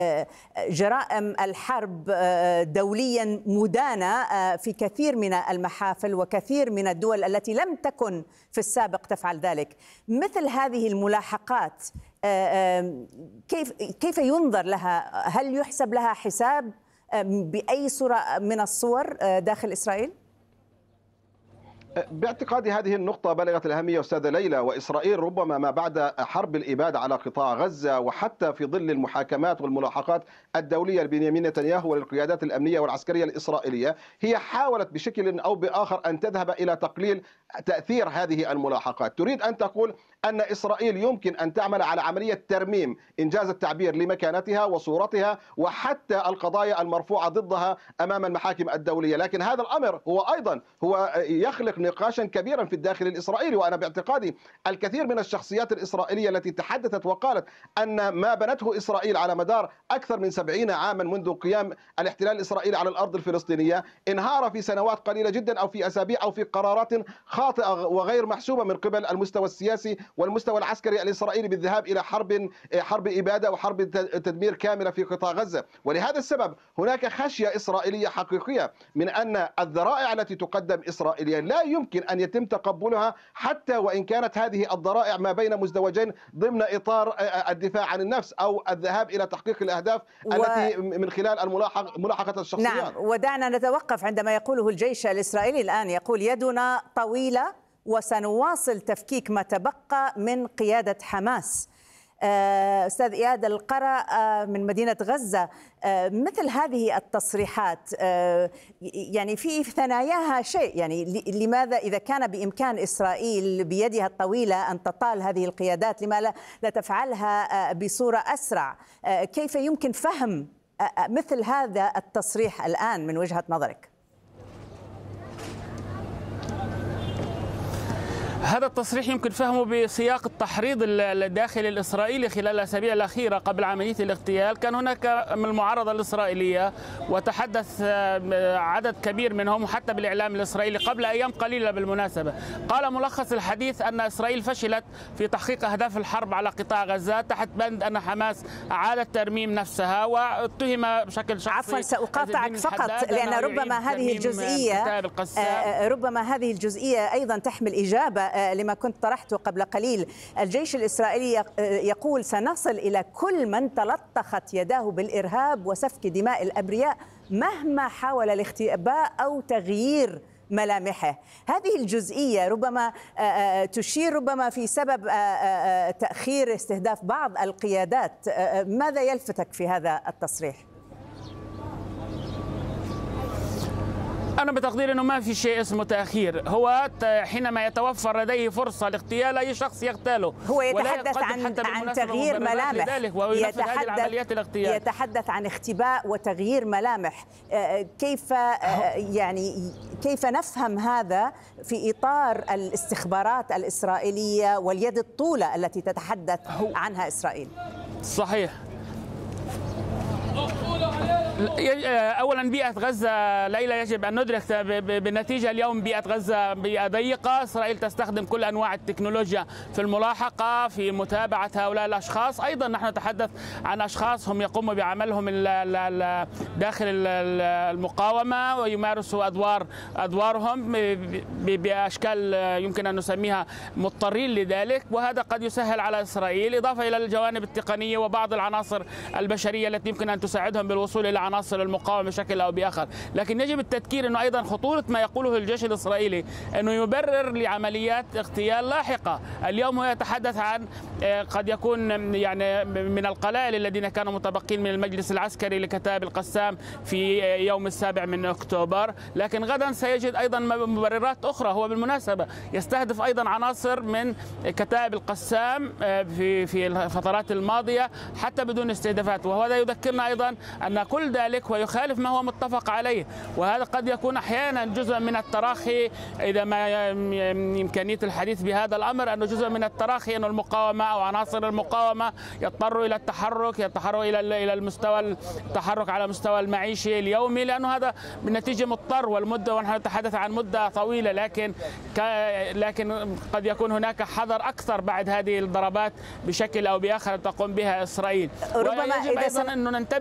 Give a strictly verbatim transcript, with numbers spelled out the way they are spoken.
جرائم الحرب دوليا مدانة في كثير من المحافل وكثير من الدول التي لم تكن في السابق تفعل ذلك. مثل هذه الملاحقات كيف كيف ينظر لها؟ هل يحسب لها حساب بأي صورة من الصور داخل إسرائيل؟ باعتقادي هذه النقطة بلغت الأهمية أستاذة ليلى، وإسرائيل ربما ما بعد حرب الإبادة على قطاع غزة وحتى في ظل المحاكمات والملاحقات الدولية لبنيامين نتنياهو وللقيادات الأمنية والعسكرية الإسرائيلية، هي حاولت بشكل أو بآخر أن تذهب إلى تقليل تأثير هذه الملاحقات. تريد أن تقول أن إسرائيل يمكن أن تعمل على عملية ترميم إنجاز التعبير لمكانتها وصورتها وحتى القضايا المرفوعة ضدها أمام المحاكم الدولية، لكن هذا الأمر هو أيضا هو يخلق نقاشا كبيرا في الداخل الإسرائيلي. وأنا باعتقادي الكثير من الشخصيات الإسرائيلية التي تحدثت وقالت أن ما بنته إسرائيل على مدار أكثر من سبعين عاما منذ قيام الاحتلال الإسرائيلي على الأرض الفلسطينية انهار في سنوات قليلة جدا أو في أسابيع أو في قرارات خاطئة وغير محسوبة من قبل المستوى السياسي والمستوى العسكري الإسرائيلي بالذهاب إلى حرب حرب إبادة وحرب تدمير كاملة في قطاع غزة. ولهذا السبب هناك خشية إسرائيلية حقيقية من أن الذرائع التي تقدم إسرائيليا لا يمكن أن يتم تقبلها حتى وإن كانت هذه الذرائع ما بين مزدوجين ضمن إطار الدفاع عن النفس أو الذهاب إلى تحقيق الأهداف و... التي من خلال الملاحقة ملاحقة الشخصيات. نعم، ودعنا نتوقف عندما يقوله الجيش الإسرائيلي الآن، يقول يدنا طويلة وسنواصل تفكيك ما تبقى من قيادة حماس. أستاذ إياد القرا من مدينة غزة، مثل هذه التصريحات يعني في ثناياها شيء، يعني لماذا إذا كان بإمكان إسرائيل بيدها الطويلة أن تطال هذه القيادات لماذا لا تفعلها بصورة أسرع؟ كيف يمكن فهم مثل هذا التصريح الآن من وجهة نظرك؟ هذا التصريح يمكن فهمه بسياق التحريض الداخلي الإسرائيلي خلال الأسابيع الأخيرة قبل عملية الاغتيال. كان هناك من المعارضة الإسرائيلية وتحدث عدد كبير منهم حتى بالإعلام الإسرائيلي قبل أيام قليلة بالمناسبة. قال ملخص الحديث أن إسرائيل فشلت في تحقيق أهداف الحرب على قطاع غزة تحت بند أن حماس أعادت ترميم نفسها، واتهم بشكل شخصي. عفوا سأقاطعك فقط لأن ربما هذه الجزئية ربما هذه الجزئية أيضا تحمل إجابة لما كنت طرحته قبل قليل. الجيش الإسرائيلي يقول سنصل إلى كل من تلطخت يداه بالإرهاب وسفك دماء الأبرياء مهما حاول الاختباء أو تغيير ملامحه. هذه الجزئية ربما تشير ربما في سبب تأخير استهداف بعض القيادات. ماذا يلفتك في هذا التصريح؟ أنا بتقدير أنه ما في شيء اسمه تأخير، هو حينما يتوفر لديه فرصة لاغتيال أي شخص يغتاله. هو يتحدث عن عن تغيير ملامح، يتحدث يتحدث عن اختباء وتغيير ملامح. كيف يعني كيف نفهم هذا في إطار الاستخبارات الإسرائيلية واليد الطولة التي تتحدث عنها إسرائيل؟ صحيح. أولا بيئة غزة ليلى يجب أن ندرك بالنتيجة اليوم بيئة غزة بيئة ضيقة. إسرائيل تستخدم كل أنواع التكنولوجيا في الملاحقة في متابعة هؤلاء الأشخاص. أيضا نحن نتحدث عن أشخاص هم يقوموا بعملهم داخل المقاومة ويمارسوا أدوار أدوارهم بأشكال يمكن أن نسميها مضطرين لذلك، وهذا قد يسهل على إسرائيل إضافة إلى الجوانب التقنية وبعض العناصر البشرية التي يمكن أن تساعدهم بالوصول إلى عناصر المقاومة بشكل أو بآخر. لكن يجب التذكير أنه أيضا خطورة ما يقوله الجيش الإسرائيلي أنه يبرر لعمليات اغتيال لاحقة. اليوم هو يتحدث عن قد يكون يعني من القلائل الذين كانوا متبقين من المجلس العسكري لكتائب القسام في يوم السابع من أكتوبر، لكن غدا سيجد أيضا مبررات أخرى. هو بالمناسبة يستهدف أيضا عناصر من كتائب القسام في في الفترات الماضية حتى بدون استهدافات، وهذا يذكرنا أيضا أن كل ذلك ويخالف ما هو متفق عليه، وهذا قد يكون أحيانا جزء من التراخي. إذا ما إمكانية الحديث بهذا الأمر أنه جزء من التراخي، أن المقاومة أو عناصر المقاومة يضطروا إلى التحرك يتحركوا إلى إلى المستوى التحرك على مستوى المعيشي اليومي، لأنه هذا بالنتيجة مضطر، والمدة ونحن نتحدث عن مدة طويلة، لكن لكن قد يكون هناك حذر أكثر بعد هذه الضربات بشكل أو بآخر تقوم بها إسرائيل. ربما ويجب أيضا أن ننتبه